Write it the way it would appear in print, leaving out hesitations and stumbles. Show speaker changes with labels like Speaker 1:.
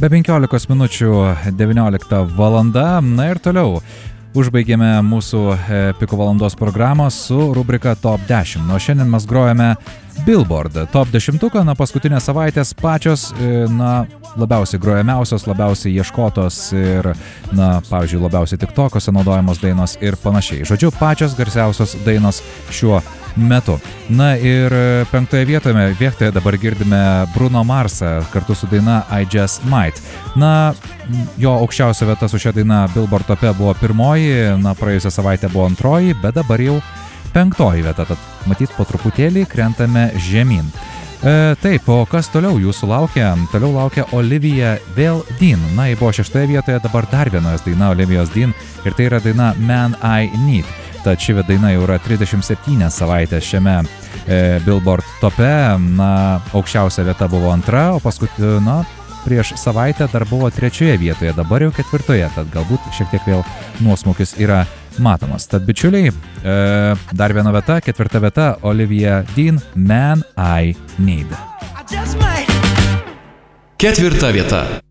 Speaker 1: Be 15 minučių 19 valanda, na ir toliau. Užbaigėme mūsų Piko valandos programą su rubrika Top 10. Nuo šiandien mes grojame Billboard Top 10, na paskutinės savaitės pačios, na labiausiai grojamiausios, labiausiai ieškotos ir, na pavyzdžiui, labiausiai TikTok'ose naudojamos dainos ir panašiai. Žodžiu, pačios garsiausios dainos šiuo metu. Na ir penktoje vietoje dabar girdime Bruno Marsą kartu su daina I Just Might. Na, jo aukščiausia vieta su šia daina Billboard tope buvo pirmoji, na praėjusią savaitę buvo antroji, bet dabar jau penktoji vieta, tad matyt po truputėlį krentame žemyn. Taip, o kas toliau jūsų laukia? Toliau laukia Olivia vėl Dean. Na, ji buvo šeštoje vietoje, dabar dar vienas daina Olivijos Dean ir tai yra daina Man I Need. Tad ši daina jau yra 37 savaitės šiame Billboard tope, na, aukščiausia vieta buvo antra, o paskui, na, prieš savaitę dar buvo trečioje vietoje, dabar jau ketvirtoje, tad galbūt šiek tiek vėl nuosmukis yra matomas. Tad bičiuliai, dar viena vieta, ketvirta vieta, Olivia Dean, Man I Need.
Speaker 2: Ketvirta vieta.